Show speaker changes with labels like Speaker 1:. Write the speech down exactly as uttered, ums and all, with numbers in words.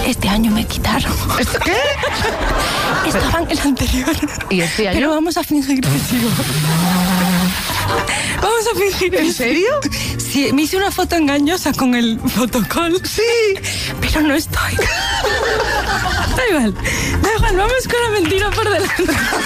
Speaker 1: Este año me quitaron.
Speaker 2: ¿Esto qué?
Speaker 1: Estaba en el anterior.
Speaker 2: ¿Y este año?
Speaker 1: Pero vamos a fingir que sigo. Vamos a fingir.
Speaker 2: ¿En serio?
Speaker 1: Sí, me hice una foto engañosa con el fotocall.
Speaker 2: Sí.
Speaker 1: Pero no estoy. Da igual. Da igual, vamos con la mentira por delante.